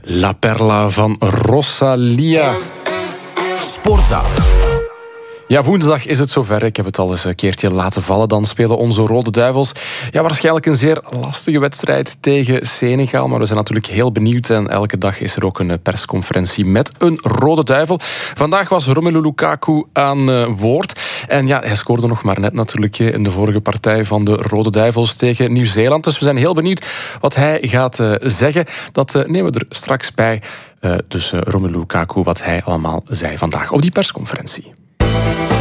La Perla van Rosalia. Sportza. Ja, woensdag is het zover. Ik heb het al eens een keertje laten vallen. Dan spelen onze Rode Duivels waarschijnlijk een zeer lastige wedstrijd tegen Senegal. Maar we zijn natuurlijk heel benieuwd. En elke dag is er ook een persconferentie met een Rode Duivel. Vandaag was Romelu Lukaku aan woord. En ja, hij scoorde nog maar net natuurlijk in de vorige partij van de Rode Duivels tegen Nieuw-Zeeland. Dus we zijn heel benieuwd wat hij gaat zeggen. Dat nemen we er straks bij. Dus Romelu Lukaku, wat hij allemaal zei vandaag op die persconferentie.